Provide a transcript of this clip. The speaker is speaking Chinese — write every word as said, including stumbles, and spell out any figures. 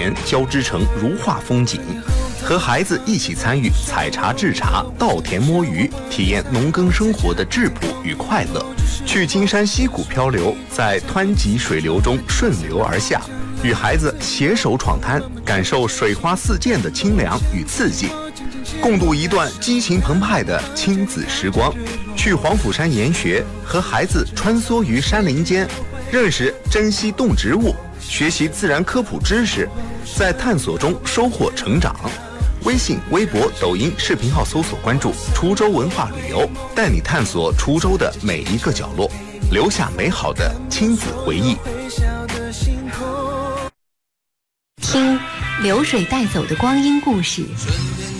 田交织成如画风景，和孩子一起参与采茶制茶、稻田摸鱼，体验农耕生活的质朴与快乐。去金山溪谷漂流，在湍急水流中顺流而下，与孩子携手闯滩，感受水花四溅的清凉与刺激，共度一段激情澎湃的亲子时光。去黄甫山研学，和孩子穿梭于山林间，认识珍稀动植物，学习自然科普知识，在探索中收获成长。微信、微博、抖音视频号搜索关注滁州文化旅游，带你探索滁州的每一个角落，留下美好的亲子回忆。 听流水带走的光阴故事，